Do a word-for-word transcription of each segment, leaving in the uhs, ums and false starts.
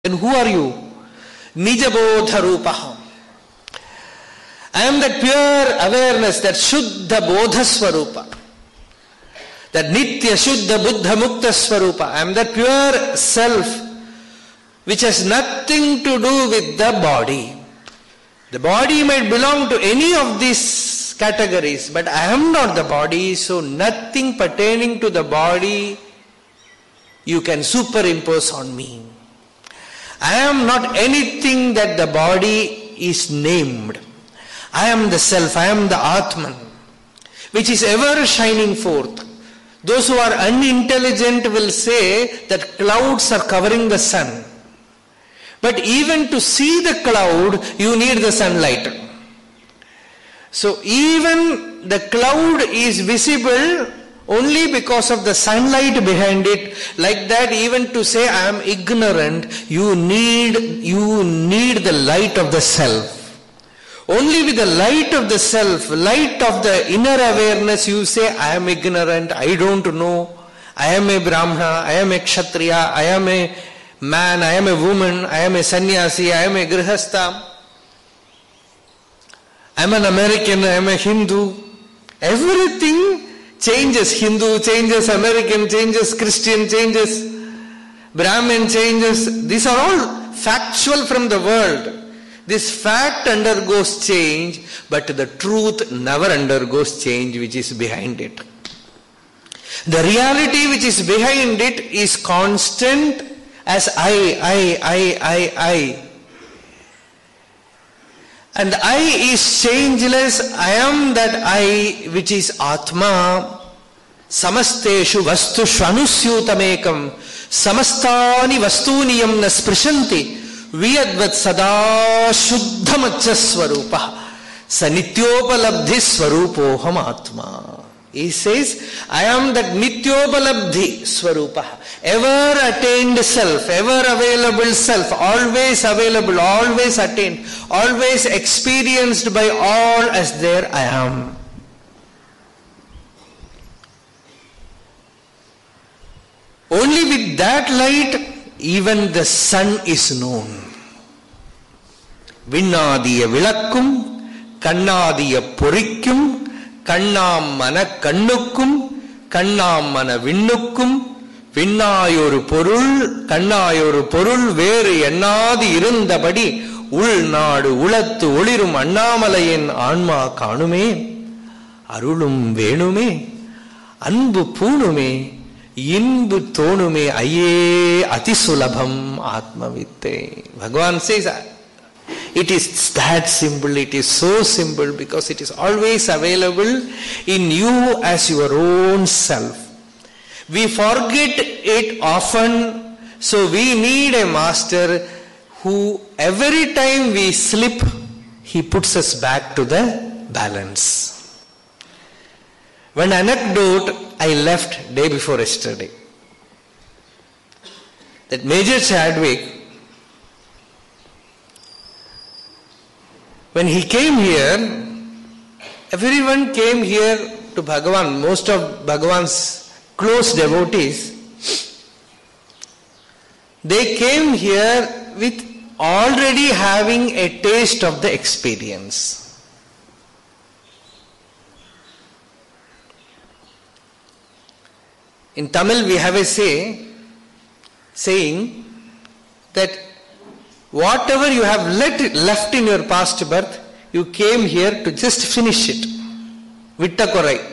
Then who are you? Nijabodha Rupaha. I am that pure awareness, that Shuddha Bodha Swarupa. That Nitya Shuddha Buddha Mukta Swarupa. I am that pure self which has nothing to do with the body. The body might belong to any of these categories, but I am not the body, so nothing pertaining to the body you can superimpose on me. I am not anything that the body is named. I am the self, I am the Atman, which is ever shining forth. Those who are unintelligent will say that clouds are covering the sun. But even to see the cloud, you need the sunlight. So even the cloud is visible only because of the sunlight behind it. Like that, even to say I am ignorant, you need, you need the light of the self. Only with the light of the self, light of the inner awareness, you say I am ignorant, I don't know, I am a Brahmana, I am a Kshatriya, I am a man, I am a woman, I am a sannyasi, I am a grihastha, I am an American, I am a Hindu. Everything changes. Hindu changes, American changes, Christian changes, Brahmin changes. These are all factual from the world. This fact undergoes change, but the truth never undergoes change, which is behind it. The reality which is behind it is constant as I, I, I, I, I. And I is changeless. I am that I which is Atma. Samasteshu vastu shvanusyutamekam. Samastani vastuniyam na sprishanti. Viyadvat sada shuddhamacha swarupa. Sanityopalabdhi swarupoham Atma. He says, I am that nityopalabdhi swarupa. Ever attained self, ever available self, always available, always attained, always experienced by all as there I am. Only with that light, even the sun is known. Vinnadiya vilakkum, kannadiya porikkum, kannam mana kannukkum, kannam mana vinnukkum, விண்ணாயொரு பொருள் கண்ணாயொரு பொருள் வேறு எண்ணாது இருந்தபடி உள்நாடு உளத்து ஒளிரும் அண்ணாமலையின் ஆன்மா காணுமே அருளும் வேணுமே அன்பு பூணுமே இன்பு தோணுமே ஐயே அதிசுலபம் ஆத்மவித்தை. Bhagavan says it is that simple, it is so simple because it is always available in you as your own self. We forget it often, so we need a master who every time we slip, he puts us back to the balance. One anecdote I left day before yesterday. That Major Chadwick, when he came here, everyone came here to Bhagavan, most of Bhagavan's close devotees, they came here with already having a taste of the experience. In Tamil we have a say, saying that whatever you have let, left in your past birth, you came here to just finish it. Vitta korai.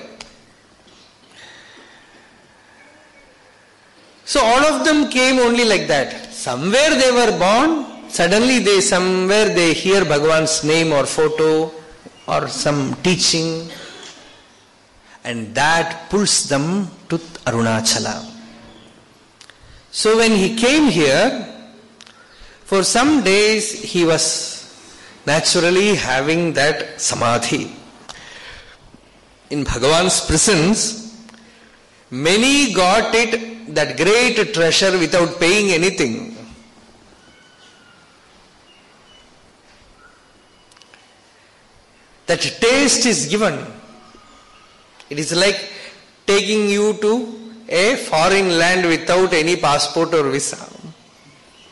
So all of them came only like that. Somewhere they were born, suddenly they somewhere they hear Bhagavan's name or photo or some teaching, and that pulls them to Arunachala. So when he came here, for some days he was naturally having that samadhi. In Bhagavan's presence, many got it, that great treasure, without paying anything. That taste is given. It is like taking you to a foreign land without any passport or visa.